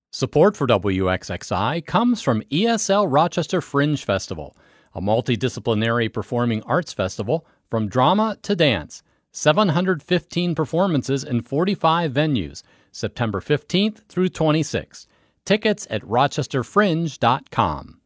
Support for WXXI comes from ESL Rochester Fringe Festival, a multidisciplinary performing arts festival from drama to dance. 715 performances in 45 venues, September 15th through 26th. Tickets at rochesterfringe.com.